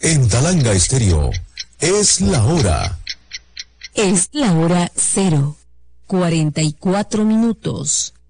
En Talanga Estéreo, es la hora. Es la hora 0:44.